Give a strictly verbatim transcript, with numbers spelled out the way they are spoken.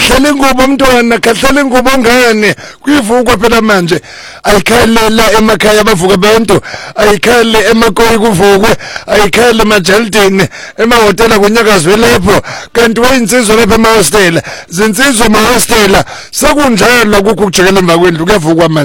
khahlela ingubo umntwana khahlela ingubo ngane kuyivukwa phela manje ayikhalela emakhaya bavuka abantu ayikhale emakoyi kuvukwe ayikhale emajalidini emahotela kunyakazwe lapho kanti wayinsizwa lapha emahostela zinsizwa emahostela sekunjalo kukho ukujikela emva kwendlu kuyavukwa manje.